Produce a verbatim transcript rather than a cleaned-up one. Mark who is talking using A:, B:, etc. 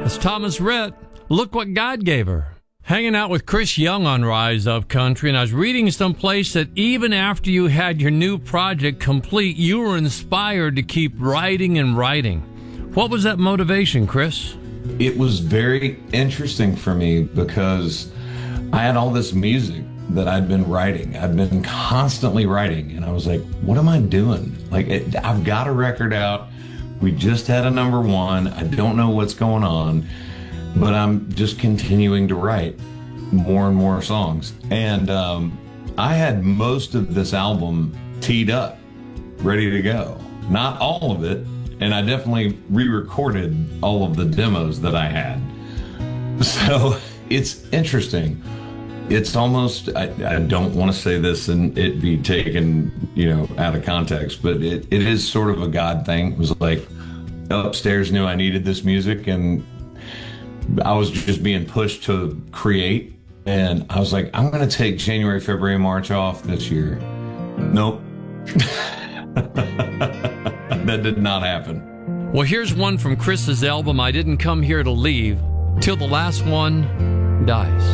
A: It's Thomas Rhett. Look what God gave her. Hanging out with Chris Young on Rise Up Country, and I was reading someplace that even after you had your new project complete, you were inspired to keep writing and writing. What was that motivation, Chris?
B: It was very interesting for me because I had all this music that I'd been writing. I'd been constantly writing, and I was like, what am I doing? Like, it, I've got a record out. We just had a number one. I don't know what's going on, but I'm just continuing to write more and more songs. And um, I had most of this album teed up, ready to go. Not all of it, and I definitely re-recorded all of the demos that I had. So it's interesting. It's almost, I, I don't want to say this and it be taken, you know, out of context, but it, it is sort of a God thing. It was like upstairs knew I needed this music, and I was just being pushed to create. And I was like, I'm going to take January, February, March off this year. Nope. That did not happen.
A: Well, here's one from Chris's album, I Didn't Come Here to Leave, Till the Last One Dies.